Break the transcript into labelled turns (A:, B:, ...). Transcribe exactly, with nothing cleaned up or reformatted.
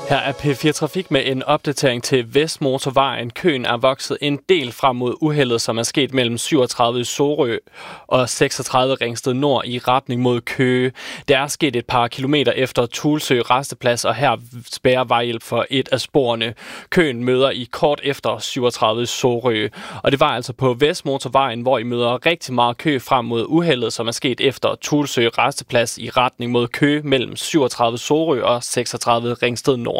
A: Her er P fire Trafik med en opdatering til Vestmotorvejen. Køen er vokset en del frem mod uheldet, som er sket mellem syvogtredive i Sorø og seksogtredive Ringsted Nord i retning mod Køge. Det er sket et par kilometer efter Tulsø Resteplads, og her spærrer vejhjælp for et af sporene. Køen møder I kort efter syvogtredive i Sorø. Og det var altså på Vestmotorvejen, hvor I møder rigtig meget kø frem mod uheldet, som er sket efter Tulsø Resteplads i retning mod Køge mellem syvogtredive Sorø og seksogtredive Ringsted Nord.